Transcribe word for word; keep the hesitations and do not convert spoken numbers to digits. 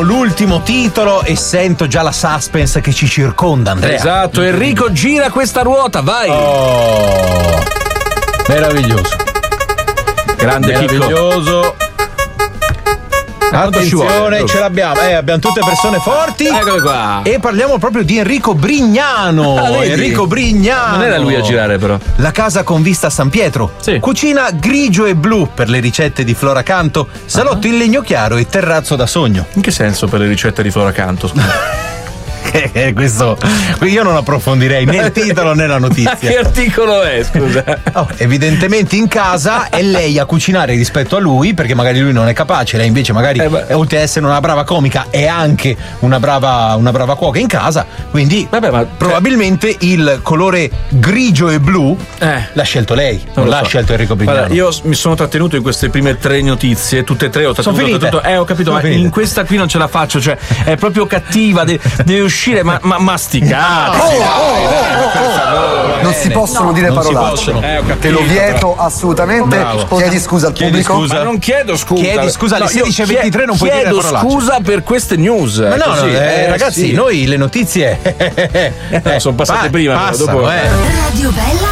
l'ultimo titolo e sento già la suspense che ci circonda, Andrea. Esatto, Enrico, gira questa ruota, vai. Oh, meraviglioso. Grande, meraviglioso. Attenzione, ce l'abbiamo, eh, abbiamo tutte persone forti. Eccole qua. E parliamo proprio di Enrico Brignano. Ah, Enrico Brignano. Non era lui a girare, però. La casa con vista a San Pietro. Sì. Cucina grigio e blu per le ricette di Flora Canto. Salotto uh-huh. in legno chiaro e terrazzo da sogno. In che senso per le ricette di Flora Canto? Scusa. Questo io non approfondirei né il titolo né la notizia. Che articolo è, scusa? Oh, evidentemente in casa è lei a cucinare rispetto a lui, perché magari lui non è capace, lei invece magari eh oltre ad essere una brava comica è anche una brava, una brava cuoca in casa, quindi vabbè, ma probabilmente il colore grigio e blu eh. l'ha scelto lei, non, non l'ha so. scelto Enrico Brignano. Guarda, io mi sono trattenuto in queste prime tre notizie, tutte e tre ho trattenuto, sono finite. Tutto, eh ho capito, sono ma finite. In questa qui non ce la faccio, cioè è proprio cattiva, deve, deve uscire ma, ma masticata. Oh, oh, oh, oh. Non si possono no, dire parolacce. Eh, te lo vieto assolutamente. Bravo. Chiedi scusa al chiedi pubblico. Scusa. Ma non chiedo scusa. Chiedi scusa alle no, sedici e ventitré, non puoi dire parolacce. Chiedo scusa per queste news. Ma no, no eh, ragazzi, sì. noi le notizie eh, sono passate pa- prima, passano, dopo. Eh. Radio Bella